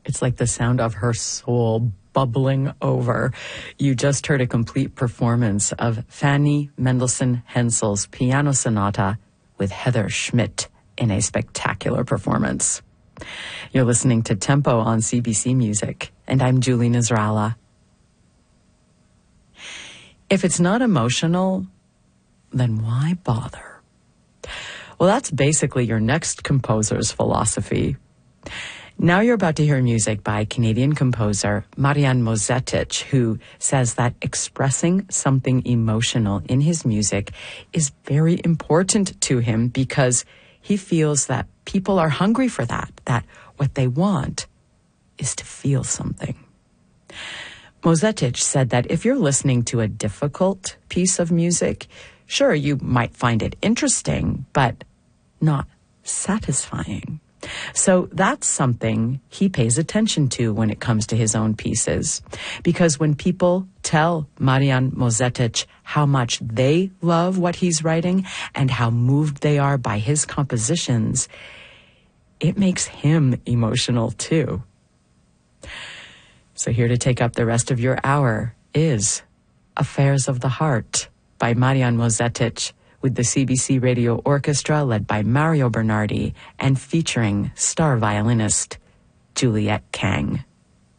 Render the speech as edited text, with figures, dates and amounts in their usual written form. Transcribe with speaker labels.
Speaker 1: It's like the sound of her soul bubbling over. You just heard a complete performance of Fanny Mendelssohn Hensel's Piano Sonata with Heather Schmidt in a spectacular performance. You're listening to Tempo on CBC Music, and I'm Julie Nasrallah. If it's not emotional, then why bother? Well, that's basically your next composer's philosophy. Now you're about to hear music by Canadian composer Marian Mozetic, who says that expressing something emotional in his music is very important to him because he feels that people are hungry for that what they want is to feel something. Mozetic said that if you're listening to a difficult piece of music, sure, you might find it interesting, but not satisfying. So that's something he pays attention to when it comes to his own pieces. Because when people tell Marian Mozetic how much they love what he's writing and how moved they are by his compositions, it makes him emotional too. So here to take up the rest of your hour is Affairs of the Heart by Marian Mozetic, with the CBC Radio Orchestra led by Mario Bernardi and featuring star violinist Juliette Kang.